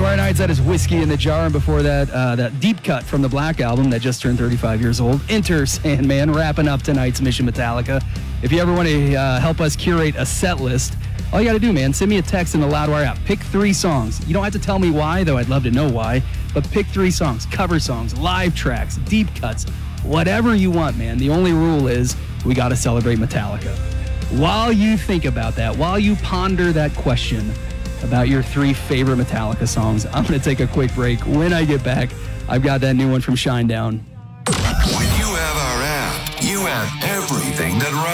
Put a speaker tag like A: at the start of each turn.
A: Loudwire Nights, that is Whiskey in the Jar. And before that, that deep cut from the Black Album that just turned 35 years old. Enter Sandman, wrapping up tonight's Mission Metallica. If you ever want to help us curate a set list, all you got to do, man, send me a text in the Loudwire app. Pick 3 songs. You don't have to tell me why, though I'd love to know why. But pick 3 songs, cover songs, live tracks, deep cuts, whatever you want, man. The only rule is we got to celebrate Metallica. While you think about that, while you ponder that question about your 3 favorite Metallica songs, I'm going to take a quick break. When I get back, I've got that new one from Shinedown.
B: When you have our app, you have everything that